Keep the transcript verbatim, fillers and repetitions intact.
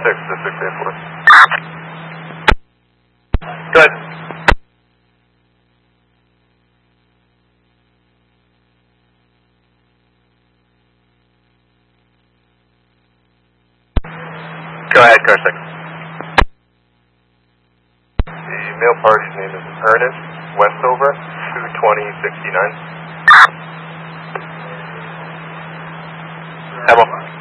six to six eight four. Go ahead. Go ahead, car six. The male party's name is Ernest Westover, two twenty sixty-nine. Have a